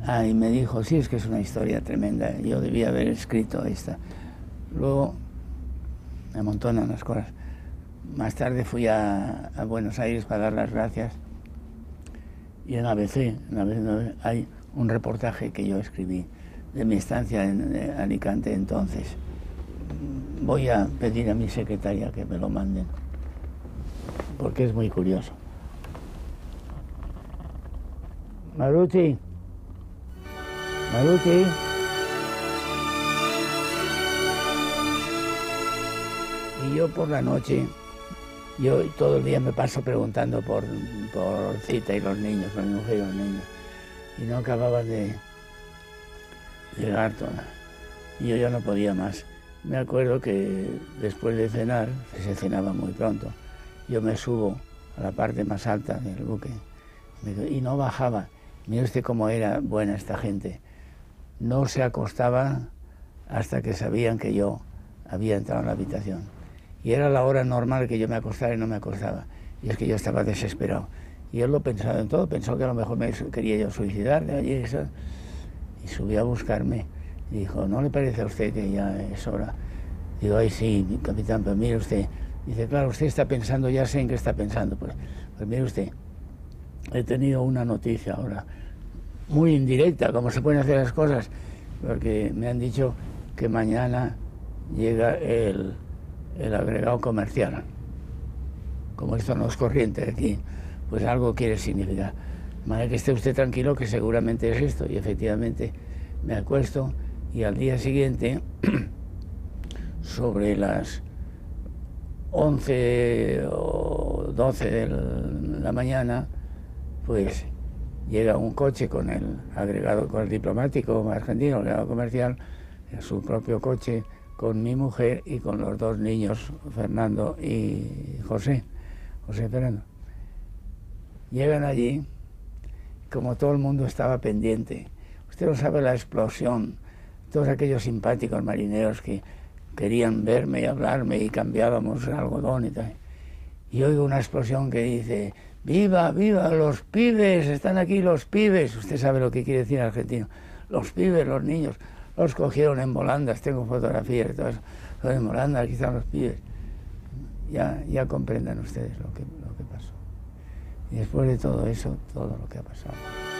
Y me dijo, sí, es que es una historia tremenda, yo debía haber escrito esta. Luego me amontonan las cosas. Más tarde fui a Buenos Aires para dar las gracias, y en ABC hay un reportaje que yo escribí de mi estancia en Alicante entonces. Voy a pedir a mi secretaria que me lo manden, porque es muy curioso. Maruchi. Maruchi. Y yo por la noche, yo todo el día me paso preguntando por Cita y los niños, por mi mujer y los niños, y no acababa de llegar toda. Y yo ya no podía más. Me acuerdo que después de cenar, se cenaba muy pronto, yo me subo a la parte más alta del buque y no bajaba. Mire usted cómo era buena esta gente. No se acostaba hasta que sabían que yo había entrado en la habitación. Y era la hora normal que yo me acostara y no me acostaba. Y es que yo estaba desesperado. Y él lo pensaba en todo, pensó que a lo mejor me quería yo suicidar de allí. Y subió a buscarme. Y dijo, ¿no le parece a usted que ya es hora? Digo, ay sí, capitán, pero mire usted. Dice, claro, usted está pensando, ya sé en qué está pensando. Pues mire usted, he tenido una noticia ahora, muy indirecta, como se pueden hacer las cosas, porque me han dicho que mañana llega el agregado comercial. Como esto no es corriente aquí, pues algo quiere significar. De manera que esté usted tranquilo, que seguramente es esto. Y efectivamente me acuesto, y al día siguiente, sobre las 11 o 12 de la mañana, pues llega un coche con el agregado, con el diplomático argentino, el agregado comercial, en su propio coche, con mi mujer y con los dos niños, Fernando y José Fernando. Llegan allí, como todo el mundo estaba pendiente. Usted no sabe la explosión, todos aquellos simpáticos marineros que querían verme y hablarme, y cambiábamos el algodón y tal. Y oigo una explosión que dice, ¡viva, viva, los pibes! Están aquí los pibes. Usted sabe lo que quiere decir argentino. Los pibes, los niños, los cogieron en volandas, tengo fotografías y todo eso. En volandas, aquí están los pibes. Ya comprendan ustedes lo que pasó. Y después de todo eso, todo lo que ha pasado.